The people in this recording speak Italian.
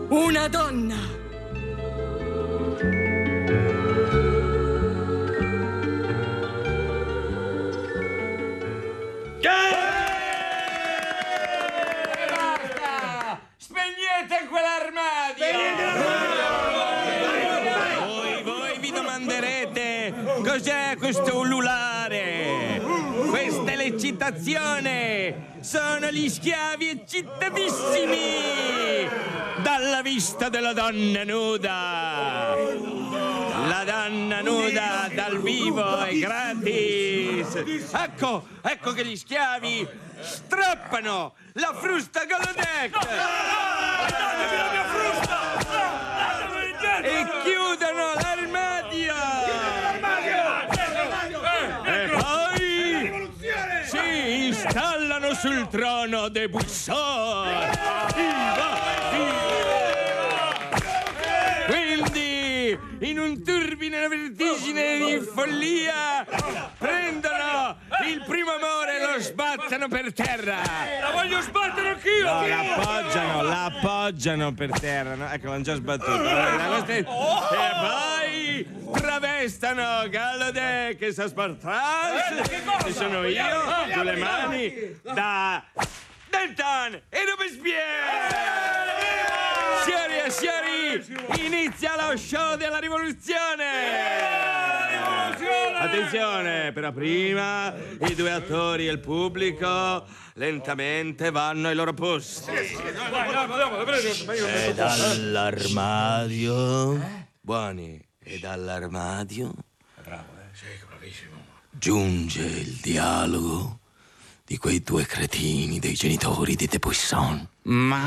Una donna. Basta! Spegnete quell'armadio! Voi vi domanderete cos'è questo ululare? Questa è l'eccitazione! Sono gli schiavi eccitatissimi dalla vista della donna nuda! La donna nuda dal vivo è gratis! Ecco che gli schiavi strappano la frusta Golodec! Datemi la mia frusta! Datemi indietro! E chiudono l'armadio! E poi si installano sul trono dei Bussor! Quindi, in un turbine vertigine di follia, prendono il primo amore e lo sbattono per terra! La voglio sbattere anch'io! No, l'appoggiano per terra, no? Ecco, l'hanno già sbattuto. E poi travestano Golodec e Sasportas, che sono io, con le mani, da Danton e Robespierre! Signori e signori, inizia lo show della rivoluzione! Attenzione, però prima i due attori e il pubblico lentamente vanno ai loro posti. E dall'armadio... Buoni. E dall'armadio... Bravo, sì, bravissimo. Giunge il dialogo di quei due cretini dei genitori di Debuisson. Ma